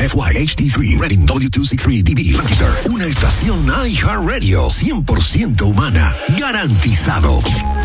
FYHD3 Reading W263DB Lancaster. Una estación iHeartRadio 100% humana. Garantizado.